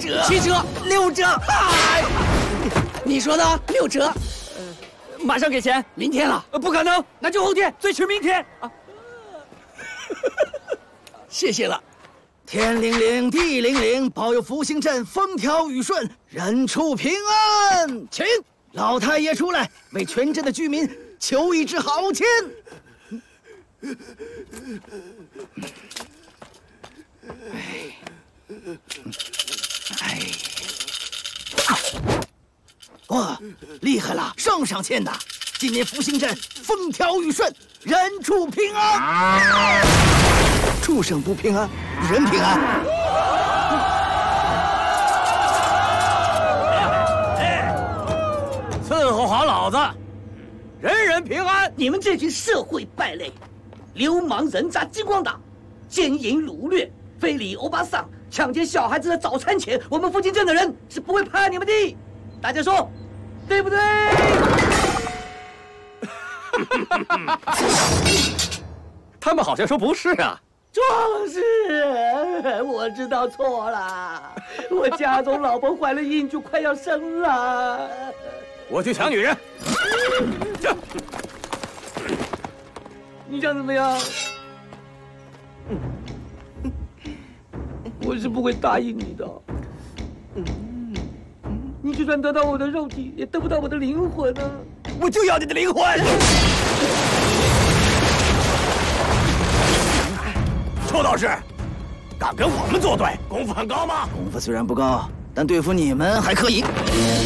折、7折、6折。哎，你说的6折？ 马上给钱， 明天了？ 不可能，那就后天，最迟明天啊！ 谢谢了。天灵灵，地灵灵，保佑福兴镇风调雨顺，人畜平安。请老太爷出来，为全镇的居民求一支好签。哇，厉害了，圣上签的！今年福兴镇风调雨顺，人畜平安。畜生不平安，人平安。 伺候好老子，人人平安。 你们这群社会败类，流氓人渣激光党，奸淫掳掠，非礼欧巴桑，抢劫小孩子的早餐钱，我们福清镇的人是不会怕你们的。大家说，对不对？ 他们好像说不是啊。 壮士，我知道错了，我家中老婆怀了孕，就快要生了。 我去抢女人。 你想怎么样？我是不会答应你的。你就算得到我的肉体，也得不到我的灵魂啊！ 我就要你的灵魂。臭道士，敢跟我们作对，功夫很高吗？ 功夫虽然不高，但对付你们还可以。